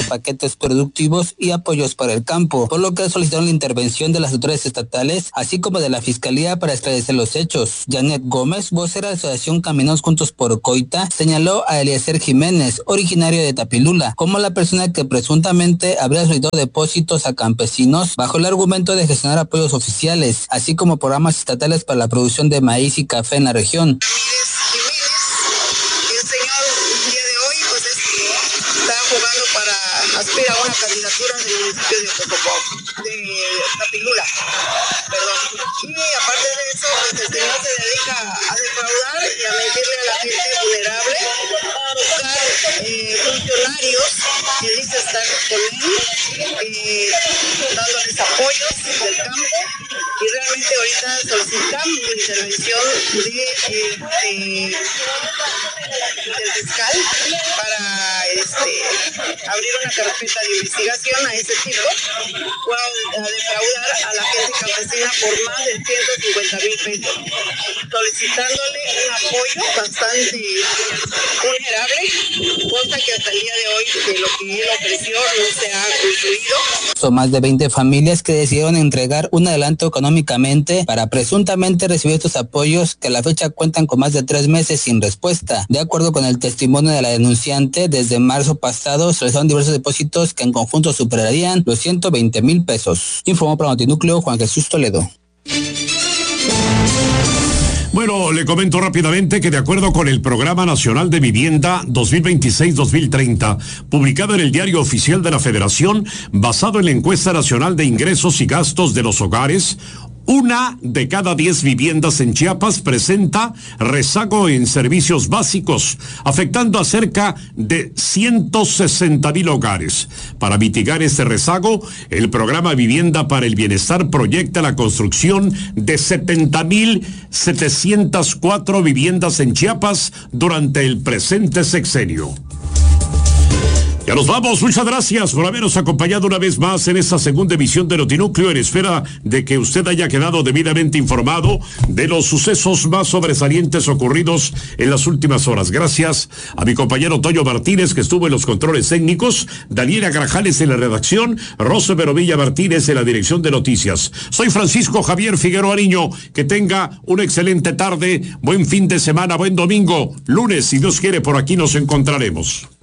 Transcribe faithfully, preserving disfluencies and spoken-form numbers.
paquetes productivos y apoyos para el campo, por lo que solicitaron la intervención de las autoridades estatales, así como de la Fiscalía para esclarecer los hechos. Janet Gómez, vocera de la Asociación Caminos Juntos por Coita, señaló a Eliezer Jiménez, originario de Tapilula, como la persona que presuntamente habría solicitado depósitos a campesinos bajo el argumento de gestionar apoyos oficiales, así como programas estatales para la producción de maíz y café en la región. Aspira a una candidatura del municipio de Otocopó, de Tapilula, perdón. Y aparte de eso, pues el señor se dedica a defraudar y a mentirle a la gente vulnerable, a buscar eh, funcionarios que dice estar con él, eh, dándoles apoyos del campo. Y realmente ahorita solicitamos la intervención de, eh, de, del fiscal para este, abrir una carpeta de investigación a ese tipo, a defraudar a la gente campesina por más de ciento cincuenta mil pesos, solicitándole un apoyo bastante vulnerable, cosa que hasta el día de hoy de lo que él ofreció no se ha concluido. Son más de veinte familias que decidieron entregar un adelanto económicamente para presuntamente recibir estos apoyos, que a la fecha cuentan con más de tres meses sin respuesta. De acuerdo con el testimonio de la denunciante, desde marzo pasado se realizaron diversos depósitos que en conjunto superarían los ciento veinte mil pesos. Informó para Notinúcleo Juan Jesús Toledo. Bueno, le comento rápidamente que de acuerdo con el Programa Nacional de Vivienda dos mil veintiséis dos mil treinta, publicado en el Diario Oficial de la Federación, basado en la Encuesta Nacional de Ingresos y Gastos de los Hogares, una de cada diez viviendas en Chiapas presenta rezago en servicios básicos, afectando a cerca de ciento sesenta mil hogares. Para mitigar este rezago, el programa Vivienda para el Bienestar proyecta la construcción de setenta mil setecientas cuatro viviendas en Chiapas durante el presente sexenio. Ya nos vamos, muchas gracias por habernos acompañado una vez más en esta segunda emisión de Notinúcleo, en espera de que usted haya quedado debidamente informado de los sucesos más sobresalientes ocurridos en las últimas horas. Gracias a mi compañero Toño Martínez, que estuvo en los controles técnicos, Daniela Grajales en la redacción, Rosa Verovilla Martínez en la dirección de noticias. Soy Francisco Javier Figueroa Niño, que tenga una excelente tarde, buen fin de semana, buen domingo, lunes, si Dios quiere, por aquí nos encontraremos.